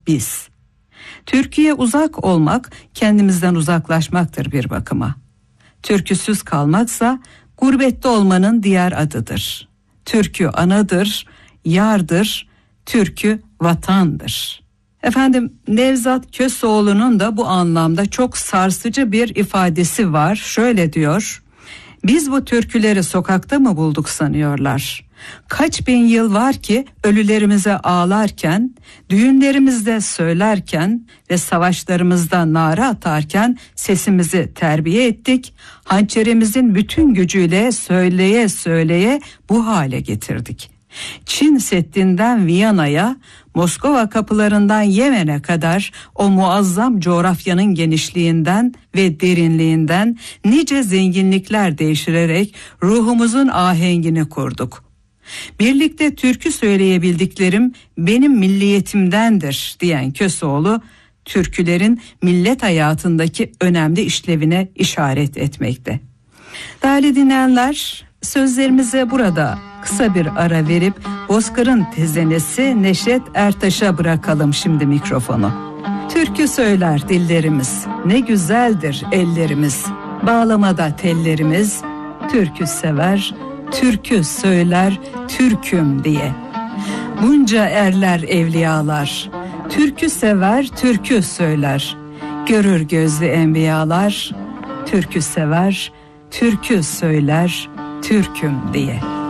biz. Türküye uzak olmak kendimizden uzaklaşmaktır bir bakıma. Türküsüz kalmaksa gurbette olmanın diğer adıdır. Türkü anadır, yardır, türkü vatandır. Efendim, Nevzat Köseoğlu'nun da bu anlamda çok sarsıcı bir ifadesi var. Şöyle diyor: biz bu türküleri sokakta mı bulduk sanıyorlar? Kaç bin yıl var ki ölülerimize ağlarken, düğünlerimizde söylerken ve savaşlarımızda nara atarken sesimizi terbiye ettik. Hançerimizin bütün gücüyle söyleye söyleye bu hale getirdik. Çin Seddi'nden Viyana'ya, Moskova kapılarından Yemen'e kadar o muazzam coğrafyanın genişliğinden ve derinliğinden nice zenginlikler devşirerek ruhumuzun ahengini kurduk. Birlikte türkü söyleyebildiklerim benim milliyetimdendir diyen Köseoğlu, türkülerin millet hayatındaki önemli işlevine işaret etmekte. Değerli dinleyenler, sözlerimize burada kısa bir ara verip Bozkır'ın tezenesi Neşet Ertaş'a bırakalım şimdi mikrofonu. Türkü söyler dillerimiz, ne güzeldir ellerimiz, bağlamada tellerimiz, türkü sever, türkü söyler, Türküm diye. Bunca erler evliyalar, türkü sever, türkü söyler, görür gözlü enbiyalar, türkü sever, türkü söyler, Türküm diye.